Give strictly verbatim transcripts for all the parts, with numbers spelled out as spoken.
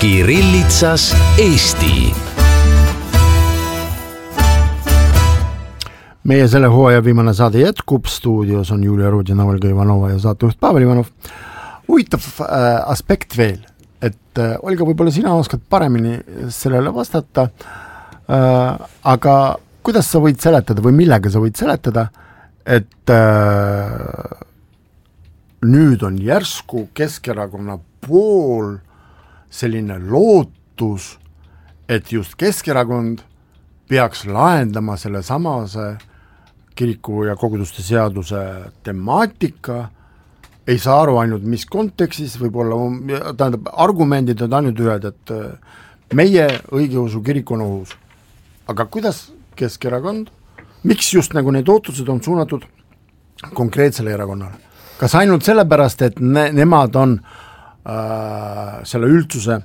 Kirillitsas Eesti. Meie selle hooaja viimane saade jätkub, stuudios on Julia Rudina, Olga Ivanova ja saatejuht Pavel Ivanov. Huvitav äh, aspekt veel, et äh, Olga, võib-olla sina oskad paremini sellele vastata, äh, aga kuidas sa võid seletada või millega sa võid seletada, et äh, nüüd on järsku Keskerakonna pool selline lootus, et just Keskerakond peaks lahendama selle samase kiriku ja koguduste seaduse temaatika, ei saa aru ainult mis kontekstis, võib-olla tähendab, argumendid on ainult ühed, et meie õigeusu kirik on ohus. Aga kuidas Keskerakond, miks just nagu need ootused on suunatud konkreetsele erakonnale? Kas ainult sellepärast, et ne- nemad on äh, selle üldsuse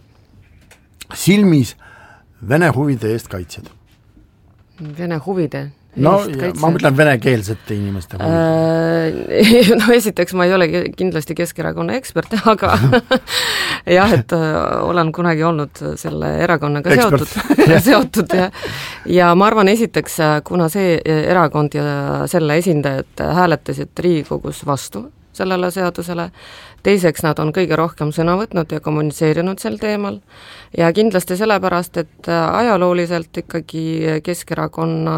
silmis Vene huvide eest kaitsjad? Vene huvide? No, ja, ma mõtlen venekeelsete inimeste äh, no esiteks ma ei ole kindlasti Keskerakonna ekspert, aga jah, et äh, olen kunagi olnud selle erakonnaga ekspert. seotud, seotud ja, ja ma arvan esiteks, kuna see erakond ja selle esindajad hääletasid Riigikogus vastu sellele seadusele, teiseks nad on kõige rohkem sõna võtnud ja kommuniseerinud sel teemal ja kindlasti sellepärast, et ajalooliselt ikkagi Keskerakonna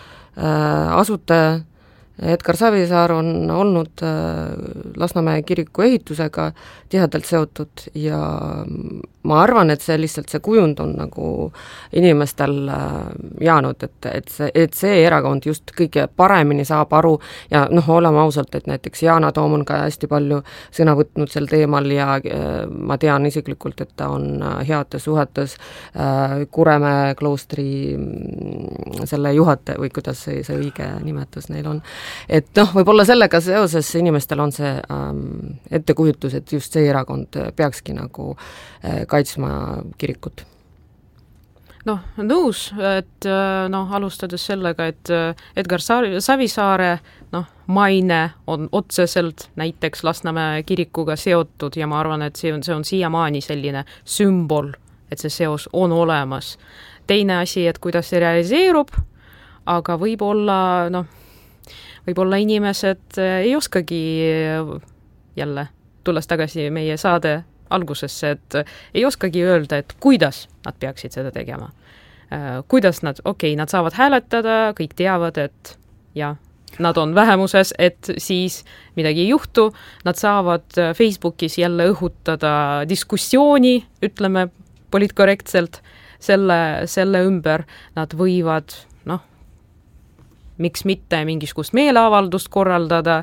asutaja Edgar Savisaar on olnud Lasnamäe kiriku ehitusega tihedalt seotud ja ma arvan, et see lihtsalt see kujund on nagu inimestel jäänud, et, et, see, et see erakond just kõige paremini saab aru ja noh, oleme ausalt, et näiteks Yana Toom on ka hästi palju sõna võtnud sel teemal ja ma tean isiklikult, et ta on heates suhetes Kuremäe kloostri selle juhataja või kuidas see, see õige nimetus neil on. Et noh, võib-olla sellega seoses inimestel on see ähm, ettekujutus, et just see erakond peakski nagu äh, kaitsma kirikut. Noh, nõus, et noh, alustades sellega, et Edgar Savisaare noh, maine on otseselt näiteks Lasnamäe kirikuga seotud ja ma arvan, et see on, see on siiamaani selline sümbol, et see seos on olemas. Teine asi, et kuidas see realiseerub, aga võib-olla noh, võib-olla inimesed ei oskagi jälle tulles tagasi meie saade algusesse, et ei oskagi öelda, et kuidas nad peaksid seda tegema. Kuidas nad, okei, okay, nad saavad hääletada, kõik teavad, et ja, nad on vähemuses, et siis midagi ei juhtu, nad saavad Facebookis jälle õhutada diskussiooni, ütleme poliitkorrektselt, selle, selle ümber nad võivad noh, miks mitte mingisugust meeleavaldust korraldada,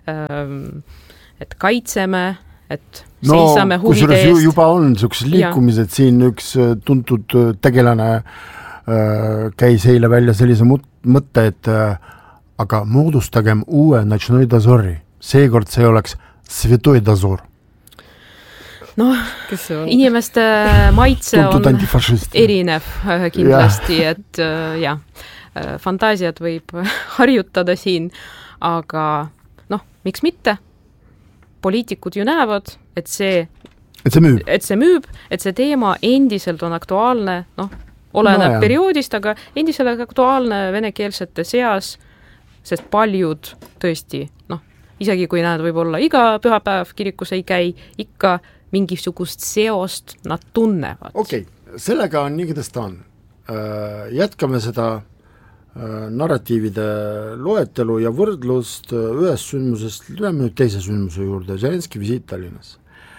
et kaitseme, et no, seisame huvide eest. No, juba on niisugused liikumised, siin üks tuntud tegelane käis eile välja sellise mõtte, et aga moodustagem uue Notšnoi dozori. Seekord see oleks Svetoi dozor. Noh, inimeste maitse on erinev kindlasti, ja. et jah, fantaasiat võib harjutada siin, aga noh, miks mitte? Poliitikud ju näevad, et see, et see müüb, et see, müüb, et see teema endiselt on aktuaalne, noh, oleneb no, perioodist, aga endiselt aktuaalne venekeelsete seas, sest paljud tõesti, noh, isegi kui nad võib-olla iga pühapäev kirikus ei käi, ikka mingisugust seost nad tunnevad. Okei, okay. Sellega on nii, kuidas ta on. Jätkame seda narratiivide loetelu ja võrdlust ühest sündmusest, läheme nüüd teise sündmuse juurde, Zelenski visiit Tallinnas.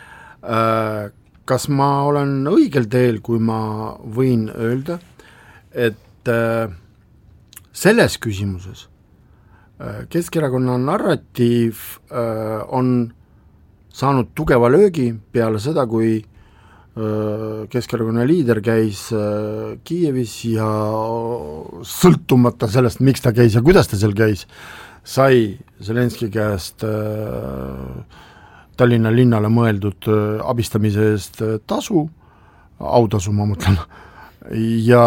Kas ma olen õigel teel, kui ma võin öelda, et selles küsimuses Keskerakonna narratiiv on saanud tugeva löögi peale seda, kui Keskerakonna liider käis Kiievis ja sõltumata sellest, miks ta käis ja kuidas ta seal käis, sai Zelenski käest Tallinna linnale mõeldud abistamise eest tasu, autasu ma mõtlen, ja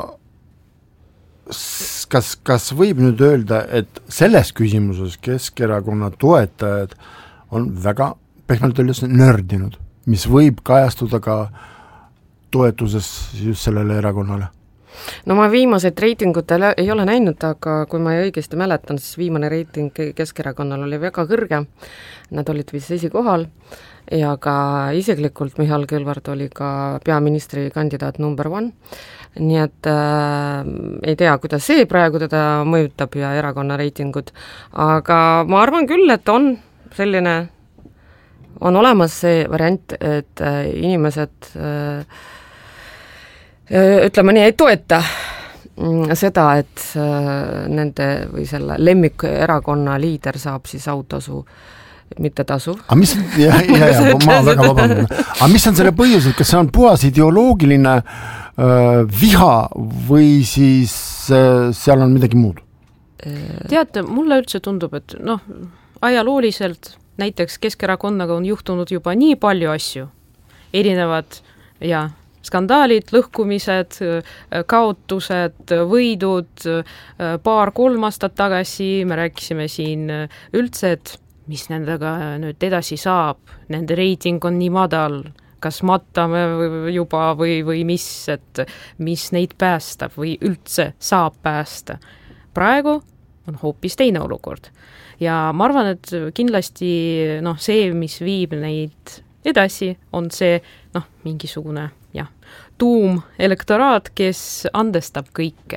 kas, kas võib nüüd öelda, et selles küsimuses Keskerakonna toetajad on väga pehmelt öeldes nördinud, mis võib kajastuda ka toetuses just sellele erakonnale? No ma viimaseid reitingutele ei ole näinud, aga kui ma õigesti mäletan, siis viimane reiting Keskerakonnal oli väga kõrge, nad olid vist esikohal ja ka isiklikult Mihhail Kõlvart oli ka peaministri kandidaat number one, nii et äh, ei tea, kuidas see praegu teda mõjutab ja erakonna reitingud, aga ma arvan küll, et on selline, on olemas see variant, et äh, inimesed äh, ütleme nii, ei toeta seda, et nende või selle lemmikerakonna liider saab siis autosu mitte tasu. Aga mis, ja, ja, ja, ma väga vabandan. Aga mis on selle põhjus, et kas see on puhas ideoloogiline äh, viha või siis äh, seal on midagi muud? Teate, mulle üldse tundub, et noh, ajalooliselt näiteks Keskerakonnaga on juhtunud juba nii palju asju, erinevad ja skandaalid, lõhkumised, kaotused, võidud, paar-kolm aastat tagasi me rääkisime siin üldse, et mis nendega nüüd edasi saab, nende reiting on nii madal, kas matame juba või, või mis, et mis neid päästab või üldse saab päästa. Praegu on hoopis teine olukord. Ja ma arvan, et kindlasti noh, see, mis viib neid edasi, on see noh, mingisugune jah, tuum elektoraat, kes andestab kõike.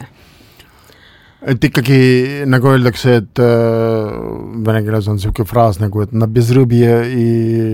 Et ikkagi, nagu öeldakse, et äh, vene keeles on selline fraas nagu, et na bez rõbi i...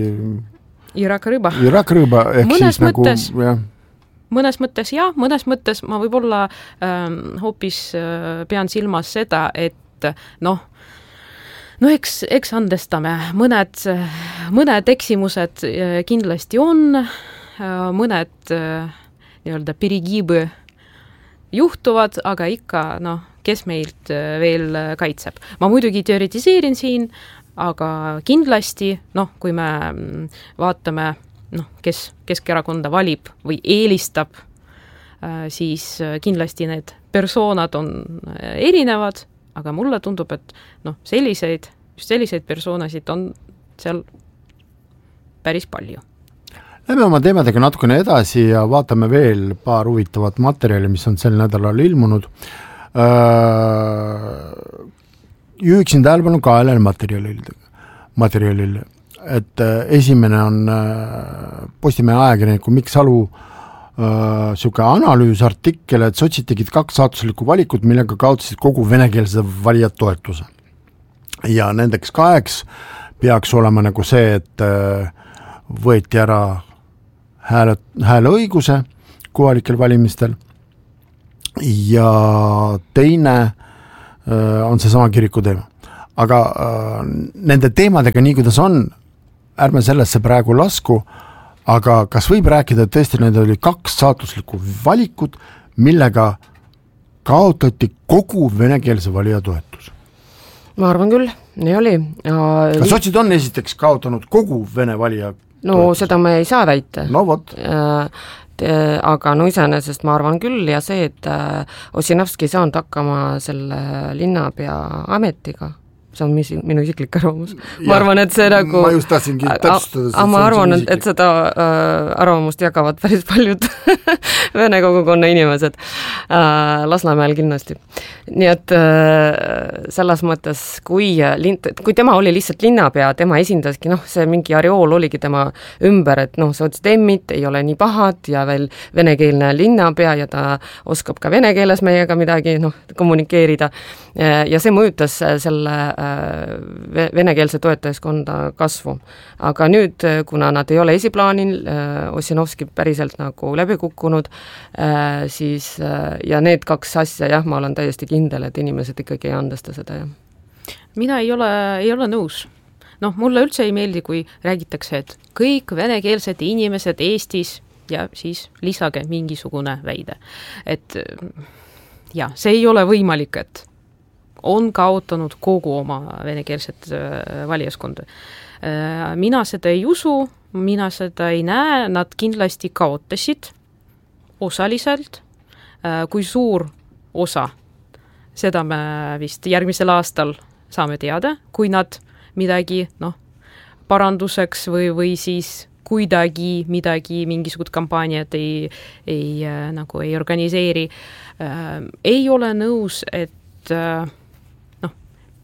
I raka rõba. I raka rõba, ehk mõnes siis mõttes, nagu... jah. Mõnes mõttes jah, mõnes mõttes ma võib-olla ähm, hoopis äh, pean silmas seda, et noh, no eks, eks andestame, mõned, mõned eksimused kindlasti on, mõned nii-öelda perigibõ juhtuvad, aga ikka, noh, kes meilt veel kaitseb. Ma muidugi teoretiseerin siin, aga kindlasti, noh, kui me vaatame, noh, kes Keskerakonda valib või eelistab, siis kindlasti need persoonad on erinevad, aga mulle tundub, et noh, selliseid, just selliseid persoonasid on seal päris palju. Lähme oma teemadega natukene edasi ja vaatame veel paar huvitavat materjali, mis on sel nädalal ilmunud. Juhiksin tähelepanu kahele materjalile, materjalile, et esimene on Postimehe ajakirjaniku Mikk Salu siuke analüüsartikkel, et sotsid tegid kaks saatuslikku valikut, millega kaotasid kogu venekeelse valijad toetuse. Ja nendeks kaheks peaks olema nagu see, et võeti ära hääle, hääleõiguse kohalikel valimistel ja teine on see sama kiriku teema. Aga nende teemadega nii, kuidas on, ärme sellesse praegu lasku, aga kas võib rääkida, et tõesti need oli kaks saatuslikku valikut, millega kaotati kogu venekeelse valija toetus? Ma arvan küll, nii oli. Kas sotsid on esiteks kaotanud kogu vene valija no toetus? Seda me ei saa väita. No vot. Aga no iseenesest ma arvan küll ja see, et Ossinovski ei saanud hakkama selle linnapea ametiga, see on minu isiklik arvamus. Ma arvan, et see nagu... Ma just tahtsingi täpsustada. Aga ma arvan, et, et seda äh, arvamust jagavad päris paljud vene kogukonna inimesed äh, Lasnamäel kindlasti. Nii et äh, selles mõttes, kui, lint, kui tema oli lihtsalt linnapea, tema esindaski, noh, see mingi areool oligi tema ümber, et noh, sotsdemmid ei ole nii pahad ja veel venekeelne linnapea ja ta oskab ka vene keeles meiega midagi noh, kommunikeerida. Ja see mõjutas selle venekeelse toetajaskonda kasvu. Aga nüüd, kuna nad ei ole esiplaanil, Ossinovski päriselt nagu läbi kukkunud, siis ja need kaks asja, jah, ma olen täiesti kindel, et inimesed ikkagi ei andesta seda. Jah. Mina ei ole, ei ole nõus. Noh, mulle üldse ei meeldi, kui räägitakse, et kõik venekeelsed inimesed Eestis ja siis lisage mingisugune väide. Et ja, see ei ole võimalik, et on kaotanud kogu oma venekeelset valijaskonda. Mina seda ei usu, mina seda ei näe, nad kindlasti kaotasid osaliselt, kui suur osa, seda me vist järgmisel aastal saame teada, kui nad midagi noh, paranduseks või, või siis kuidagi midagi, mingisugust kampaaniat ei, ei, nagu ei organiseeri. Ei ole nõus, et noh,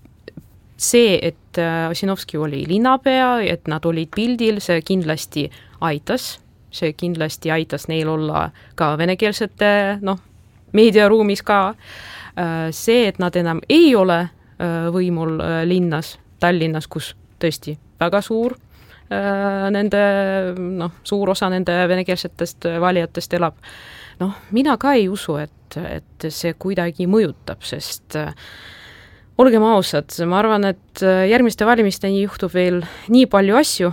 see, et Ossinovski oli linnapea, et nad olid pildil, see kindlasti aitas, see kindlasti aitas neil olla ka venekeelsete, noh, meediaruumis ka. See, et nad enam ei ole võimul linnas, Tallinnas, kus tõesti väga suur nende, noh, suur osa nende venekeelsetest valijatest elab. Noh, mina ka ei usu, et, et see kuidagi mõjutab, sest olgem ausad, ma arvan, et järgmiste valimisteni juhtub veel nii palju asju.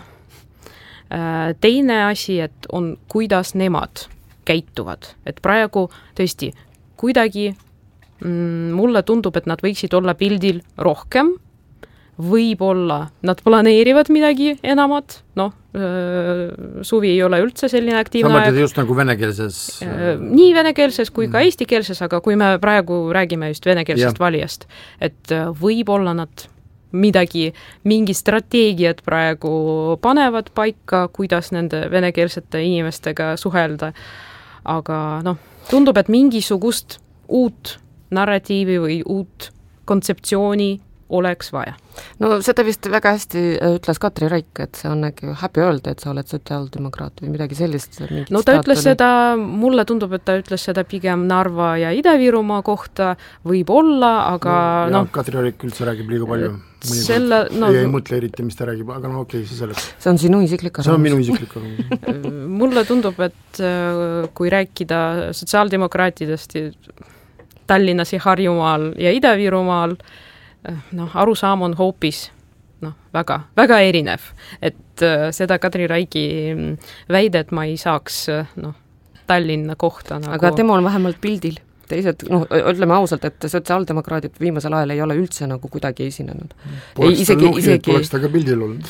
Teine asi, et on, kuidas nemad käituvad. Et praegu tõesti kuidagi mm, mulle tundub, et nad võiksid olla pildil rohkem, võib-olla nad planeerivad midagi enamat, noh, suvi ei ole üldse selline aktiivne aeg. Sa mõtled just nagu venekeelses? Nii venekeelses kui ka eestikeelses, aga kui me praegu räägime just venekeelsest ja. Valijast, et võib-olla nad midagi, mingi strateegiat praegu panevad paika, kuidas nende venekeelsete inimestega suhelda, aga noh, tundub, et mingisugust uut narratiivi või uut kontseptsiooni oleks vaja. No seda vist väga hästi ütles Katri Raik, et see on äkki häbi öelda, et sa oled sotsiaaldemokraat või midagi sellist. No ta ütles oli. Seda, mulle tundub, et ta ütles seda pigem Narva ja Ida-Virumaa kohta, võib olla, aga no, noh. Katri Raik üldse räägib liiga palju. Selle, no, ei, ei mõtle eriti, mis ta räägib, aga no okei, okay, see selleks. See on sinu isiklik arvamus. See on minu isiklik arvamus. Mulle tundub, et kui rääkida sotsiaaldemokraatidest Tallinnas ja Harjumaal ja Ida-Virumaal, noh, arusaam on hoopis noh, väga, väga erinev, et äh, seda Katri Raigi väidet ma ei saaks noh, Tallinna kohta nagu... Aga tema on vähemalt pildil. Teised, noh, ütleme ausalt, et sotsiaaldemokraadid viimasel ajal ei ole üldse nagu kuidagi esinenud. Poleks ta nuhki, isegi... poleks ta ka pildil olnud.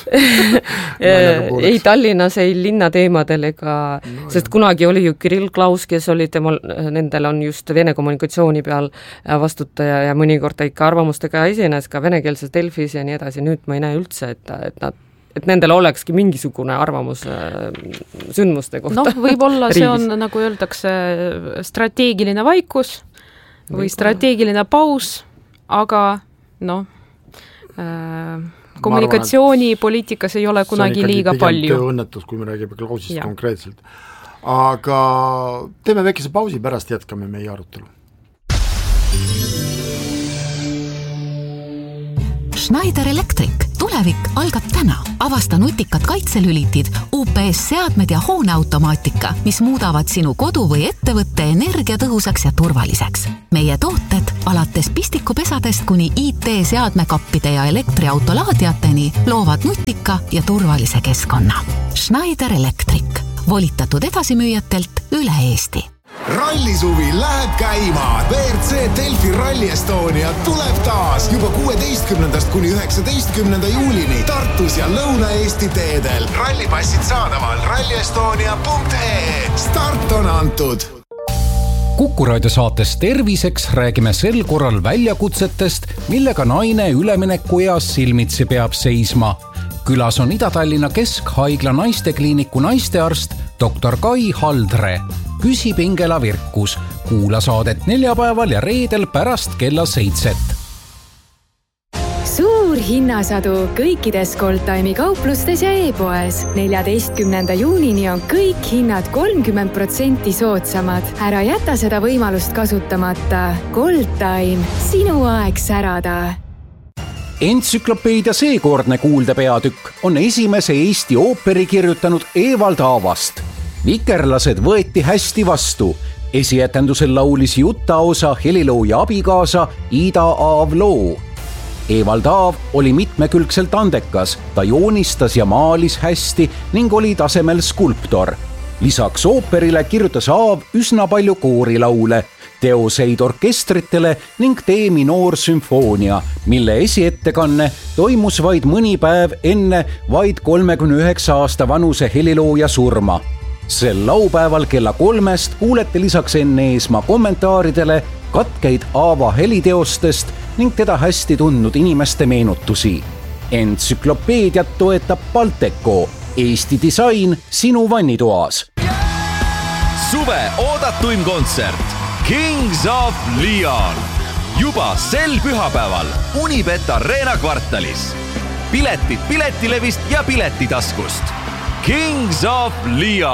ei Tallinnas, ei linna teemadel ega, no, sest jah. Kunagi oli ju Kirill Klaus, kes oli temal, nendel on just vene kommunikatsiooni peal vastutaja ja mõnikord ta ikka arvamustega esines ka venekeelses Delfis ja nii edasi, nüüd ma ei näe üldse, et, et nad et nendel olekski mingisugune arvamus sündmuste kohta. Noh, võib-olla see on, nagu öeldakse, strateegiline vaikus või võib strateegiline paus, aga noh, kommunikatsiooni arvan, poliitikas ei ole kunagi liiga palju. See on tööõnnetus, kui me räägime Klausist ja. Konkreetselt. Aga teeme väikese pausi, pärast jätkame meie arutelu. Schneider Electric. Tulevik algab täna. Avasta nutikad kaitselülitid, U P S-seadmed ja hooneautomaatika, mis muudavad sinu kodu või ettevõtte energiatõhusaks ja turvaliseks. Meie tooted alates pistikupesadest kuni I T-seadmekappide ja elektriautolaadiateni loovad nutika ja turvalise keskkonna. Schneider Electric. Volitatud edasimüüjatelt üle Eesti. Rallisuvi läheb käima. V R C Delfi Rally Estonia tuleb taas juba kuueteistkümnendast kuni üheksateistkümnenda juulini Tartus ja Lõuna-Eesti teedel. Rallipassid saadaval ralli estonia punkt ee. Start on antud. Kuku Raadio saates Terviseks räägime sel korral väljakutsetest, millega naine üleminekueas silmitsi peab seisma. Külas on Ida-Tallinna Keskhaigla naistekliiniku naistearst doktor Kai Haldre. Küsib Ingela Virkus. Kuula saadet neljapäeval ja reedel pärast kella seitset. Suur hinnasadu kõikides Goldtime'i kauplustes ja e-poes. neljateistkümnenda juunini on kõik hinnad kolmkümmend protsenti soodsamad. Ära jäta seda võimalust kasutamata. Goldtime, sinu aeg särada. Entsüklopeedia seekordne kuuldepeatükk on esimese Eesti ooperi kirjutanud Evald Aavast. Vikerlased võeti hästi vastu. Esietendusel laulis Jutaosa helilooja abikaasa Ida Aav loo. Evald Aav oli mitmekülgselt andekas, ta joonistas ja maalis hästi ning oli tasemel skulptor. Lisaks ooperile kirjutas Aav üsna palju koorilaule, teoseid orkestritele ning D-minoorsümfoonia, mille esiettekanne toimus vaid mõni päev enne vaid kolmekümne üheksa aasta vanuse helilooja surma. Sel laupäeval kella kolmest kuulete lisaks Enn Eesmaa kommentaaridele katkeid Aava heliteostest ning teda hästi tundnud inimeste meenutusi. Entsüklopeediat toetab Balteco, Eesti disain sinu vannitoas. Suve oodatuim kontsert Kings of Leon. Juba sel pühapäeval Unibet Arena kvartalis. Piletid Piletilevist ja Piletitaskust. Kings of Leon.